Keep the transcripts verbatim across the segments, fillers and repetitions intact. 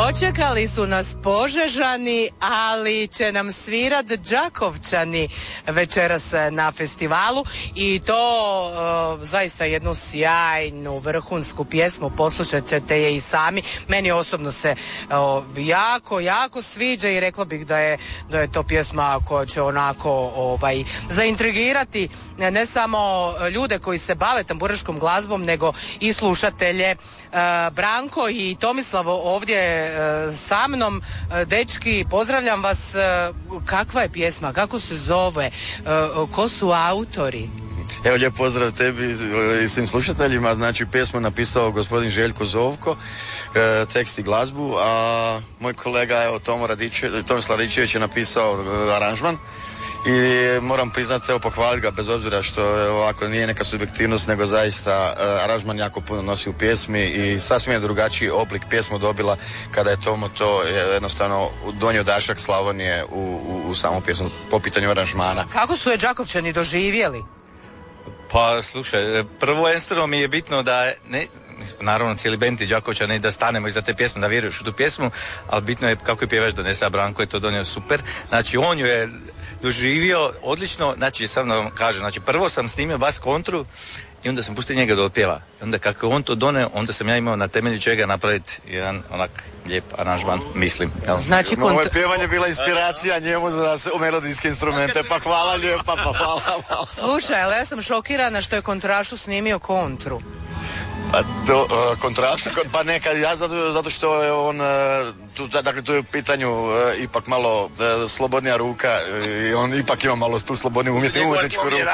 Dočekali su nas Požežani, ali će nam svirat Đakovčani večeras na festivalu i to uh, zaista jednu sjajnu vrhunsku pjesmu, poslušat ćete je i sami. Meni osobno se uh, jako, jako sviđa i rekla bih da je, da je to pjesma koja će onako ovaj, zaintrigirati ne samo ljude koji se bave tamburaškom glazbom, nego i slušatelje. Uh, Branko i Tomislav ovdje uh, sa mnom. Uh, dečki, pozdravljam vas. Uh, kakva je pjesma? Kako se zove? Uh, ko su autori? Evo, lijep pozdrav tebi i svim slušateljima. Znači, pjesmu napisao gospodin Željko Zovko, e, tekst i glazbu, a moj kolega, evo, Tomo Radiče, Tomislav Radičević je napisao e, aranžman. I moram priznati, evo, pohvaliti ga, bez obzira što e, ovako nije neka subjektivnost, nego zaista e, aranžman jako puno nosi u pjesmi i sasvim je drugačiji oblik pjesmu dobila kada je Tomo to jednostavno donio dašak Slavonije u, u, u samu pjesmu po pitanju aranžmana. Kako su je Đakovčani doživjeli? Pa slušaj, prvo jednostavno mi je bitno da ne, naravno cijeli bend i Đakovčani da stanemo iza te pjesme, da vjeruješ u tu pjesmu, ali bitno je kako je pjevač donese, a Branko je to donio super. Znači on ju je doživio odlično, znači sam da vam kažem, znači prvo sam snimio bas kontru i onda sam pustio njega da otpjeva. I onda kako on to doneo, onda sam ja imao na temelju čega napraviti jedan onak lijep aranžman, mislim. Jel? Znači, kont... Ovo je pjevanje bila inspiracija njemu za melodijske instrumente, pa hvala lijepa, pa hvala. hvala. Slušaj, ali ja sam šokirana što je kontrašu snimio kontru. Pa do, uh, kontrašu, pa neka, ja zato, zato što je on, uh, tu, dakle tu je u pitanju uh, ipak malo uh, slobodnija ruka uh, i on ipak ima malo tu slobodniju umjetničku ruku.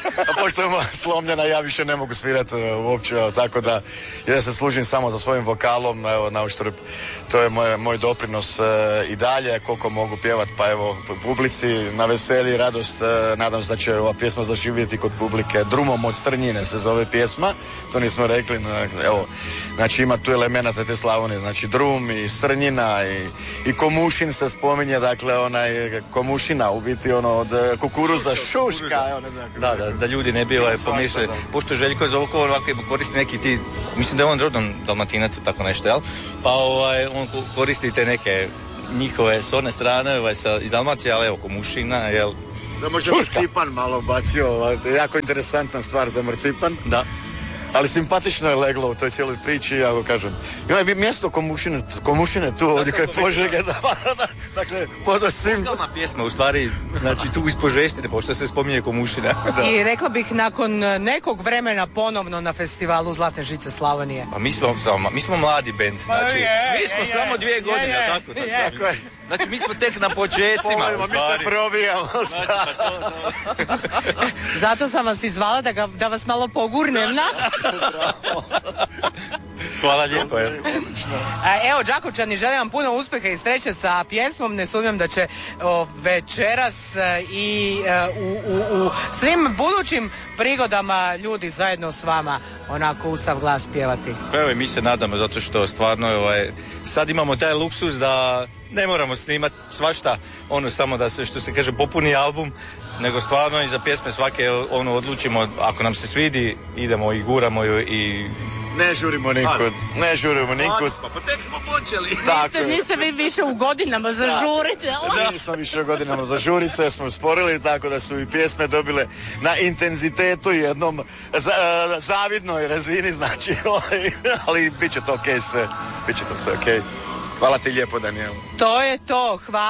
A pošto je slomljena, ja više ne mogu svirati uh, uopće, uh, tako da ja se služim samo za svojim vokalom, evo, na uštrb, to je moj, moj doprinos uh, i dalje, koliko mogu pjevati, pa evo, publici na veselje i radost, uh, nadam se da će ova pjesma zaživjeti kod publike. Drumom od Strnjine se zove pjesma, to nismo rekli. Evo, znači ima tu elemenata te Slavonije, znači drum i Strnjina i, i Komušin se spominje, dakle onaj Komušina u biti ono od kukuruza, šuška, evo, ne znam. Da, da, da ljudi ne bi ovaj pomišljali, pošto Željko Zovko ovako koristi neki ti, mislim da je on rodom Dalmatinac, tako nešto, jel? Pa ovaj, on koristi te neke njihove sorne strane ovaj, sa, iz Dalmacije, ali evo Komušina, jel? Da možda marcipan malo bacio, jako interesantna stvar za marcipan. Da. Ali simpatično je leglo u toj cijeloj priči, ja go kažem. Ima je mjesto Komušine, Komušine tu ovdje kad Požege, da, da, dakle, pozdrav svim. Kalma pjesma, u stvari, znači tu iz Požeštine, pošto se spominje Komušina. Da. I rekla bih nakon nekog vremena ponovno na festivalu Zlatne žice Slavonije. Pa mi smo, samo, mi smo mladi bend, znači, mi smo je, samo je, dvije godine, je, tako, je, znači, tako je. Znači, mi smo tek na počecima, u stvari. Mi se probijamo. Znači, pa to, to. Zato sam vas izvala da, ga, da vas malo pogurnem, na? Hvala lijepo. Evo, Đakovčani, želim vam puno uspjeha i sreće sa pjesmom. Ne sumnjam da će o, večeras i u, u, u svim budućim prigodama ljudi zajedno s vama onako u sav glas pjevati. Pa evo, mi se nadamo, zato što stvarno ovaj, sad imamo taj luksus da ne moramo snimati svašta, ono samo da se, što se kaže, popuni album, nego stvarno i za pjesme svake ono odlučimo, ako nam se svidi, idemo i guramo ju i... Ne žurimo nikud, ne žurimo nikud. Pa tek smo počeli. Niste, niste vi više u godinama za žurite. Da, nisam više u godinama za žurit, sve smo usporili, tako da su i pjesme dobile na intenzitetu jednom za, zavidnoj razini, znači, ali bit će to okej okay sve, bit će to sve okej. Okay. Hvala ti lijepo, Danijel. To je to, hvala.